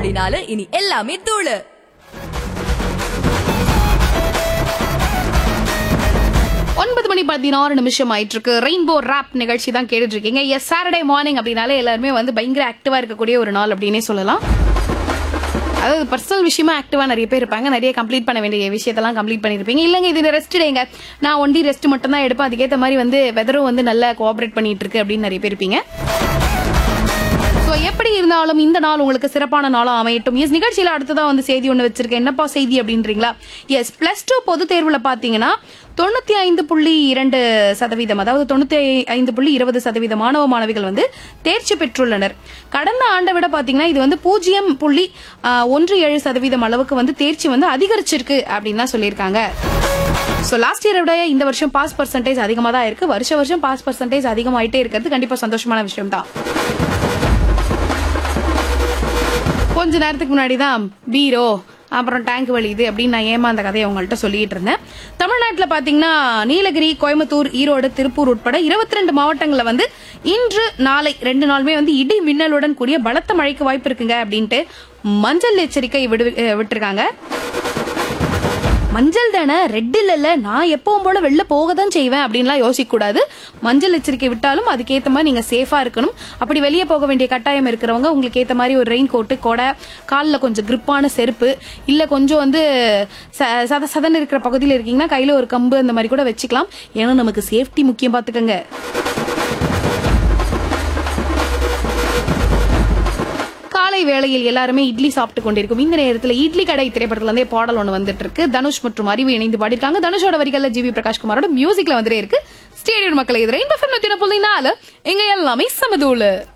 அப்படின்னாலும் இனி எல்லாமே தூளு. மணி 16 ஆயிட்டு இருக்கு. ரெயின்போ ராப் நிகழ்ச்சி தான் கேட்டுட்டு இருக்கீங்க. எஸ், சாட்டர்டே மார்னிங் அப்படின்னாலே எல்லாருமே வந்து பயங்கர ஆக்டிவா இருக்கக்கூடிய ஒரு நாள் அப்படின்னே சொல்லலாம். அதாவது பர்சனல் விஷயமா ஆக்டிவா நிறைய பேர் இருப்பாங்க. நிறைய கம்ப்ளீட் பண்ண வேண்டிய விஷயத்தெல்லாம் கம்ப்ளீட் பண்ணிருப்பீங்க. இல்லங்க இது ரெஸ்ட் டேங்க, நான் ஒன்லி ரெஸ்ட் மட்டும் தான் எடுப்பேன், அதுக்கேற்ற மாதிரி வந்து வெதரும் வந்து நல்லா கோஆபரேட் பண்ணிட்டு இருக்கு அப்படின்னு நிறைய பேர் இருப்பீங்க. எப்படி இருந்தாலும் இந்த நாள் உங்களுக்கு சிறப்பான நாளா அமையட்டும். எஸ், நிகழ்ச்சியில அடுத்ததான் வந்து செய்தி ஒண்ணு வச்சிருக்கேன். என்னப்பா செய்தி அப்படின்றீங்களா? எஸ், +2 பொது தேர்வுல பாத்தீங்கன்னா 95.2%, அதாவது 95.20% மாணவ மாணவிகள் வந்து தேர்ச்சி பெற்றுள்ளனர். கடந்த ஆண்டை விட பாத்தீங்கன்னா இது வந்து 0.17% அளவுக்கு வந்து தேர்ச்சி வந்து அதிகரிச்சிருக்கு அப்படின்னு தான் சொல்லியிருக்காங்க. சோ லாஸ்ட் இயரை விட இந்த வருஷம் பாஸ் பர்சன்டேஜ் அதிகமா தான் இருக்கு. வருஷம் பாஸ் பர்சன்டேஜ் அதிகமாயிட்டே இருக்கிறது கண்டிப்பா சந்தோஷமான விஷயம் தான். கொஞ்ச நேரத்துக்கு முன்னாடி தான் பீரோ அப்புறம் டேங்க் வலியுது அப்படின்னு நான் ஏமாந்த கதையை உங்கள்கிட்ட சொல்லிட்டு இருந்தேன். தமிழ்நாட்டில் பாத்தீங்கன்னா நீலகிரி, கோயம்புத்தூர், ஈரோடு, திருப்பூர் உட்பட 22 மாவட்டங்கள்ல வந்து இன்று நாளை 2 நாளுமே வந்து இடி மின்னலுடன் கூடிய பலத்த மழைக்கு வாய்ப்பு இருக்குங்க அப்படின்ட்டு மஞ்சள் எச்சரிக்கை விட்டுருக்காங்க. மஞ்சள் தானே, ரெட் இல்ல, நான் எப்பவும் போல வெளில போக தான் செய்வேன் அப்படின்லாம் யோசிக்க கூடாது. மஞ்சள் எச்சரிக்கை விட்டாலும் அதுக்கேற்ற மாதிரி நீங்க சேஃபா இருக்கணும். அப்படி வெளியே போக வேண்டிய கட்டாயம் இருக்கிறவங்க உங்களுக்கு ஏற்ற மாதிரி ஒரு ரெயின் கோட்டு, கொடை, காலில் கொஞ்சம் கிரிப்பான செருப்பு, இல்ல கொஞ்சம் வந்து சதன் இருக்கிற பகுதியில் இருக்கீங்கன்னா கையில ஒரு கம்பு அந்த மாதிரி கூட வச்சுக்கலாம். ஏன்னா நமக்கு சேஃப்டி முக்கியம், பாத்துக்கங்க. காலை வேளையில் எல்லாருமே இட்லி சாப்பிட்டு கொண்டிருக்கும் இந்த நேரத்தில் இட்லி கடை திரைப்படத்துல இருந்தே பாடல் ஒன்று வந்துட்டு இருக்கு. தனுஷ் மற்றும் அறிவு இணைந்து பாடிருக்காங்க. தனுஷோட வரிகள்ல ஜிவி பிரகாஷ் குமாரோட மியூசிக்ல வந்துட்டே இருக்கு. ஸ்டேடியம் மக்களை எதிரே இந்த 104 எங்க எல்லாமே சமதூளு.